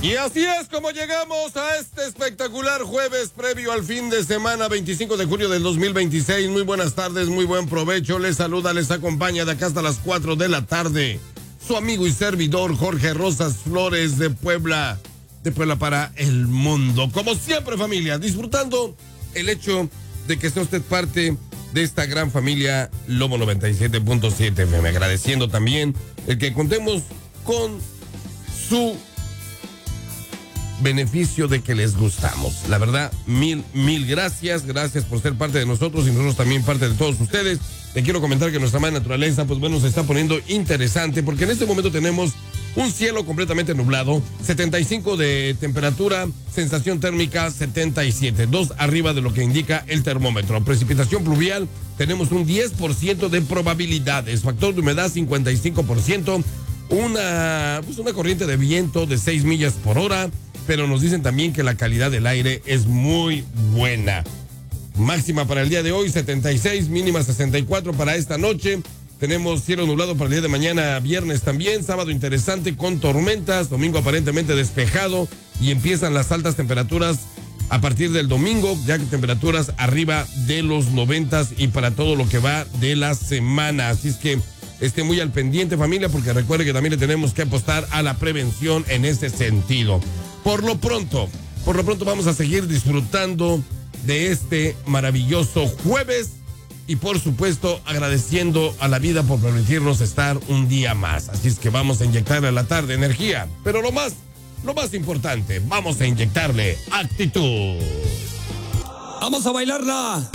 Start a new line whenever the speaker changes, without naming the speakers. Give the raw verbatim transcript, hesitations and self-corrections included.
Y así es como llegamos a este espectacular jueves previo al fin de semana, veinticinco de julio del dos mil veintiséis. Muy buenas tardes, muy buen provecho. Les saluda, les acompaña de acá hasta las cuatro de la tarde su amigo y servidor Jorge Rosas Flores de Puebla, de Puebla para el mundo. Como siempre, familia, disfrutando el hecho de que sea usted parte de esta gran familia Lobo noventa y siete punto siete F M. Agradeciendo también el que contemos con su beneficio de que les gustamos. La verdad, mil, mil gracias. Gracias por ser parte de nosotros y nosotros también parte de todos ustedes. Te quiero comentar que nuestra madre naturaleza, pues bueno, se está poniendo interesante porque en este momento tenemos un cielo completamente nublado, setenta y cinco de temperatura, sensación térmica setenta y siete, dos arriba de lo que indica el termómetro. Precipitación pluvial, tenemos un diez por ciento de probabilidades, factor de humedad cincuenta y cinco por ciento, una, pues una corriente de viento de seis millas por hora, pero nos dicen también que la calidad del aire es muy buena. Máxima para el día de hoy setenta y seis, mínima sesenta y cuatro para esta noche. Tenemos cielo nublado para el día de mañana, viernes también, sábado interesante con tormentas, domingo aparentemente despejado y empiezan las altas temperaturas a partir del domingo, ya que temperaturas arriba de los noventas y para todo lo que va de la semana. Así es que esté muy al pendiente, familia, porque recuerde que también le tenemos que apostar a la prevención en ese sentido. Por lo pronto, por lo pronto vamos a seguir disfrutando de este maravilloso jueves y por supuesto agradeciendo a la vida por permitirnos estar un día más. Así es que vamos a inyectarle a la tarde energía, pero lo más, lo más importante, vamos a inyectarle actitud.
Vamos a bailarla.